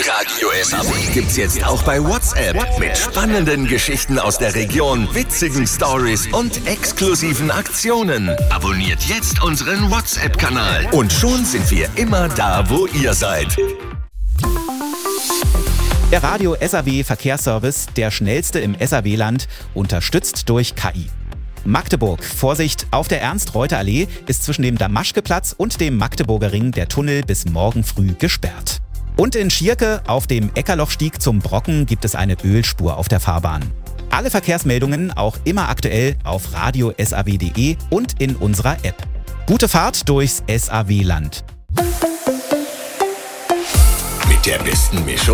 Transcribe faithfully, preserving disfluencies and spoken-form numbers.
Radio S A W gibt's jetzt auch bei WhatsApp. Mit spannenden Geschichten aus der Region, witzigen Stories und exklusiven Aktionen. Abonniert jetzt unseren WhatsApp-Kanal. Und schon sind wir immer da, wo ihr seid. Der Radio S A W Verkehrsservice, der schnellste im S A W-Land, unterstützt durch K I. Magdeburg, Vorsicht, auf der Ernst-Reuter-Allee ist zwischen dem Damaschke-Platz und dem Magdeburger Ring der Tunnel bis morgen früh gesperrt. Und in Schierke, auf dem Eckerlochstieg zum Brocken, gibt es eine Ölspur auf der Fahrbahn. Alle Verkehrsmeldungen auch immer aktuell auf radio S A W punkt de und in unserer App. Gute Fahrt durchs S A W-Land. Mit der besten Mischung